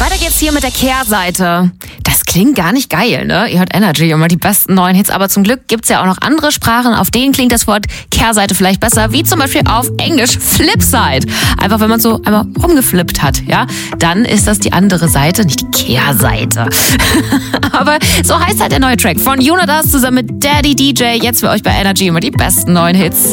Weiter geht's hier mit der Kehrseite. Das klingt gar nicht geil, ne? Ihr hört Energy, immer die besten neuen Hits. Aber zum Glück gibt's ja auch noch andere Sprachen, auf denen klingt das Wort Kehrseite vielleicht besser, wie zum Beispiel auf Englisch Flipside. Einfach, wenn man so einmal rumgeflippt hat, ja? Dann ist das die andere Seite, nicht die Kehrseite. Aber so heißt halt der neue Track von Jonas zusammen mit Daddy DJ. Jetzt für euch bei Energy immer die besten neuen Hits.